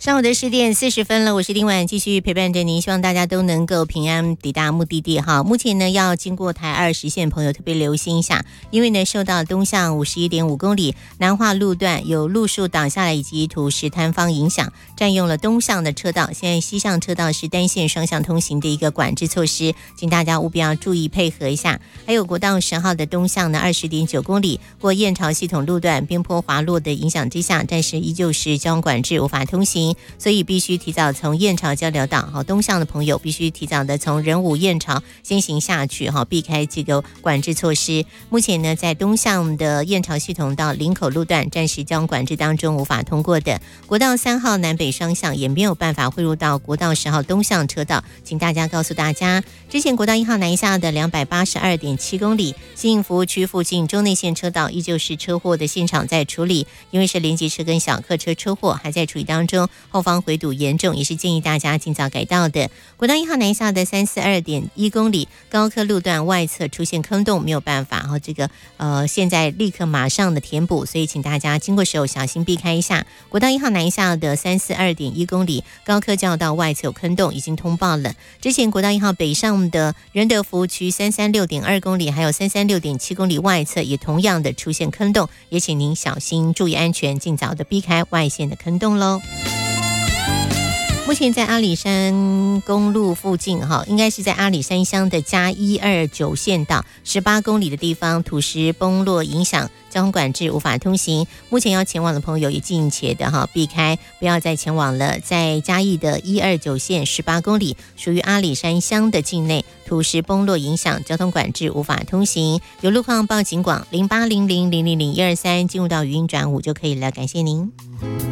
上午的10点40分了，我是丁婉，继续陪伴着您，希望大家都能够平安抵达目的地哈。目前呢，要经过台20线朋友特别留心一下，因为呢，受到东向51.5公里南化路段有路树挡下来以及土石坍方影响，占用了东向的车道，现在西向车道是单线双向通行的一个管制措施，请大家务必要注意配合一下。还有国道10号的东向呢20.9公里过燕巢系统路段边坡滑落的影响之下，但是依旧是交通管制无法通行，所以必须提早从燕巢交流道东向的朋友必须提早的从仁武燕巢先行下去避开这个管制措施。目前呢，在东向的燕巢系统到林口路段暂时交通管制当中无法通过的，国道3号南北双向也没有办法汇入到国道10号东向车道，请大家告诉大家，之前国道1号南下的282.7公里新营服务区附近中内线车道依旧是车祸的现场在处理，因为是连接车跟小客车车祸还在处理当中，后方回堵严重，也是建议大家尽早改道的。国道1号南下的342.1公里高科路段外侧出现坑洞，没有办法这个现在立刻马上的填补，所以请大家经过时候小心避开一下。国道1号南下的342.1公里高科交流道外侧有坑洞，已经通报了。之前国道1号北上的仁德服务区336.2公里还有336.7公里外侧也同样的出现坑洞，也请您小心注意安全，尽早的避开外线的坑洞咯。目前在阿里山公路附近应该是在阿里山乡的嘉129县道18公里的地方，土石崩落影响交通管制无法通行，目前要前往的朋友也尽且的避开，不要再前往了。在嘉义的129县18公里属于阿里山乡的境内，土石崩落影响交通管制无法通行，有路况报警广0800000123，进入到语音转5就可以了，感谢您。